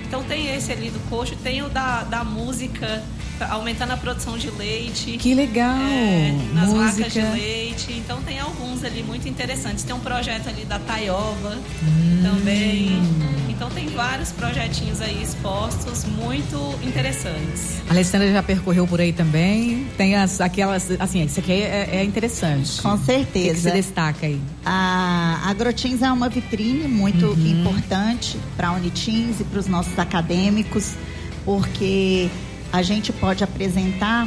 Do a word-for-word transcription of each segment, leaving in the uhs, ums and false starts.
Então tem esse ali do coxo, tem o da, da música, aumentando a produção de leite. Que legal! É, nas música. vacas de leite. Então tem alguns ali muito interessantes. Tem um projeto ali da Taioba hum. também. Então tem vários projetinhos aí expostos, muito interessantes. A Alessandra já percorreu por aí também. Tem as, aquelas, assim, isso aqui é, é interessante. Com certeza. O que, que se destaca aí? A Agrotins é uma vitrine muito uhum. importante para a Unitins e para os nossos acadêmicos, porque a gente pode apresentar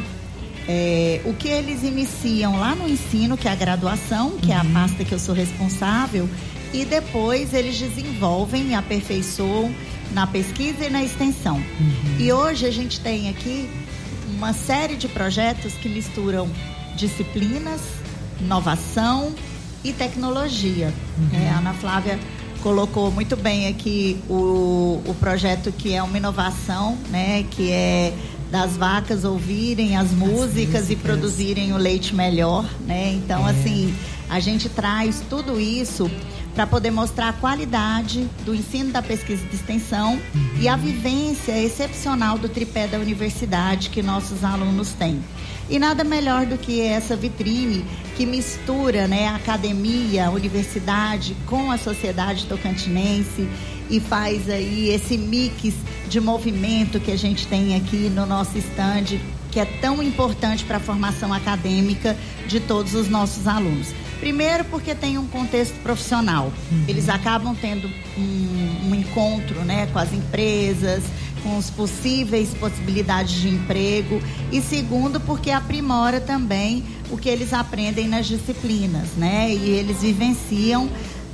é, o que eles iniciam lá no ensino, que é a graduação, que uhum. é a pasta que eu sou responsável, e depois eles desenvolvem e aperfeiçoam na pesquisa e na extensão. Uhum. E hoje a gente tem aqui uma série de projetos que misturam disciplinas, inovação e tecnologia. Uhum. É, a Ana Flávia colocou muito bem aqui o, o projeto que é uma inovação, né, que é das vacas ouvirem as, as músicas, músicas e produzirem o leite melhor, né? Então, é. assim, a gente traz tudo isso para poder mostrar a qualidade do ensino da pesquisa de extensão uhum. e a vivência excepcional do tripé da universidade que nossos alunos têm. E nada melhor do que essa vitrine que mistura, né, a academia, a universidade com a sociedade tocantinense e faz aí esse mix de movimento que a gente tem aqui no nosso estande, que é tão importante para a formação acadêmica de todos os nossos alunos. Primeiro porque tem um contexto profissional. Uhum. Eles acabam tendo um, um encontro, né, com as empresas, com as possíveis possibilidades de emprego. E segundo porque aprimora também o que eles aprendem nas disciplinas, né? E eles vivenciam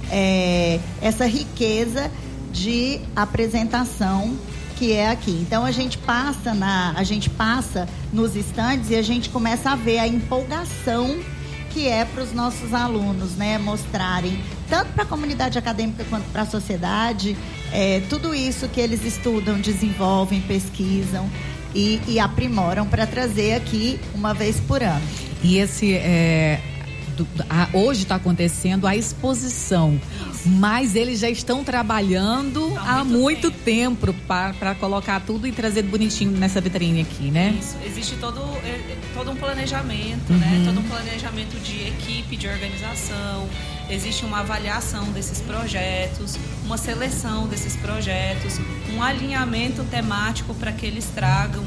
é, essa riqueza de apresentação que é aqui. Então a gente passa na, a gente passa nos estandes e a gente começa a ver a empolgação que é para os nossos alunos, né, mostrarem tanto para a comunidade acadêmica quanto para a sociedade é, tudo isso que eles estudam, desenvolvem, pesquisam e, e aprimoram para trazer aqui uma vez por ano. E esse é, do, a, hoje está acontecendo a exposição, isso. Mas eles já estão trabalhando há, há muito, muito tempo, tempo para colocar tudo e trazer bonitinho nessa vitrine aqui, né? Isso, existe todo todo um planejamento, uhum. né? Todo um planejamento de equipe, de organização. Existe uma avaliação desses projetos, uma seleção desses projetos, um alinhamento temático para que eles tragam,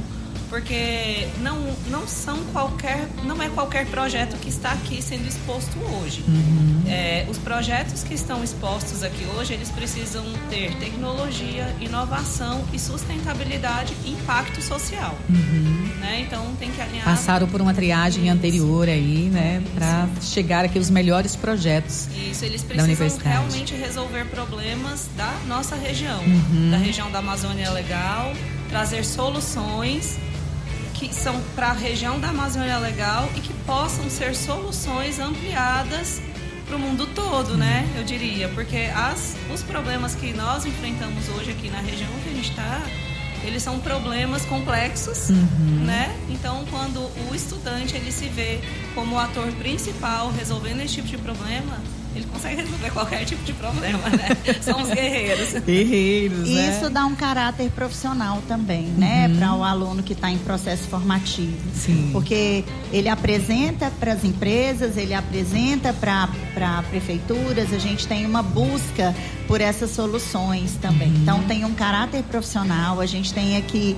porque não, não são qualquer, não é qualquer projeto que está aqui sendo exposto hoje. Uhum. É, os projetos que estão expostos aqui hoje, eles precisam ter tecnologia, inovação e sustentabilidade e impacto social. Uhum. Né? Então tem que alinhar. Passaram por uma triagem Isso. anterior aí, né? Para chegar aqui os melhores projetos. Isso, eles precisam realmente resolver problemas da nossa região, uhum. da região da Amazônia Legal, trazer soluções que são para a região da Amazônia Legal e que possam ser soluções ampliadas para o mundo todo, né? Eu diria, porque as, os problemas que nós enfrentamos hoje aqui na região que a gente está, eles são problemas complexos, uhum. né? Então, quando o estudante ele se vê como o ator principal resolvendo esse tipo de problema, ele consegue resolver qualquer tipo de problema, né? São os guerreiros. Guerreiros, né? Isso dá um caráter profissional também, né? Uhum. Para o aluno que está em processo formativo. Sim. Porque ele apresenta para as empresas, ele apresenta para prefeituras, a gente tem uma busca por essas soluções também. Uhum. Então, tem um caráter profissional, a gente tem aqui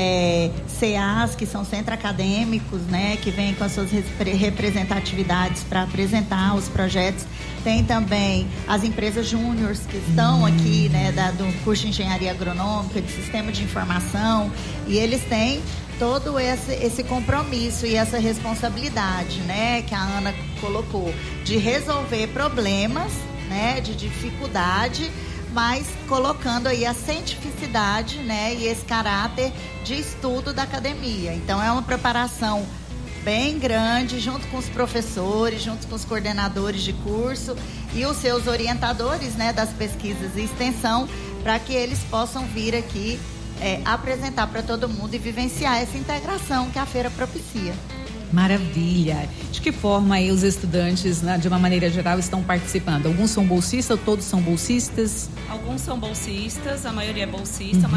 É, C As, que são centros acadêmicos, né, que vêm com as suas representatividades para apresentar os projetos. Tem também as empresas júniores que estão aqui, né, da, do curso de engenharia agronômica, de sistema de informação, e eles têm todo esse, esse compromisso e essa responsabilidade, né, que a Ana colocou, de resolver problemas, né, de dificuldade, mas colocando aí a cientificidade, né, e esse caráter de estudo da academia. Então é uma preparação bem grande, junto com os professores, junto com os coordenadores de curso e os seus orientadores, né, das pesquisas e extensão, para que eles possam vir aqui é, apresentar para todo mundo e vivenciar essa integração que a feira propicia. Maravilha. De que forma aí os estudantes, né, de uma maneira geral, estão participando? Alguns são bolsistas, todos são bolsistas? Alguns são bolsistas, a maioria é bolsista, uhum.